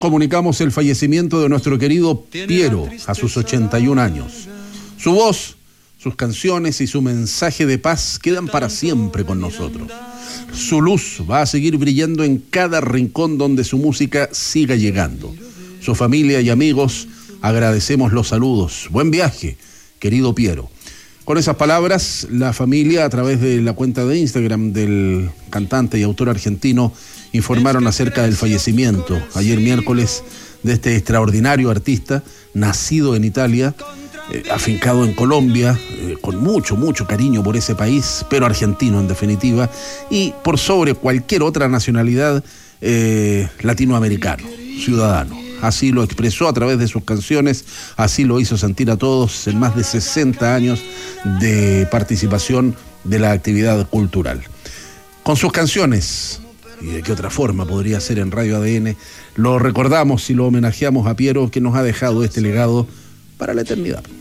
comunicamos el fallecimiento de nuestro querido Piero a sus 81 años. Su voz, sus canciones y su mensaje de paz quedan para siempre con nosotros. Su luz va a seguir brillando en cada rincón donde su música siga llegando. Su familia y amigos, agradecemos los saludos. Buen viaje, querido Piero. Con esas palabras, la familia, a través de la cuenta de Instagram del cantante y autor argentino, informaron acerca del fallecimiento ayer miércoles de este extraordinario artista, nacido en Italia, afincado en Colombia, con mucho cariño por ese país, pero argentino en definitiva, y por sobre cualquier otra nacionalidad, latinoamericano, ciudadano. Así lo expresó a través de sus canciones, así lo hizo sentir a todos en más de 60 años de participación de la actividad cultural. Con sus canciones, y de qué otra forma podría ser en Radio ADN, lo recordamos y lo homenajeamos a Piero, que nos ha dejado este legado para la eternidad.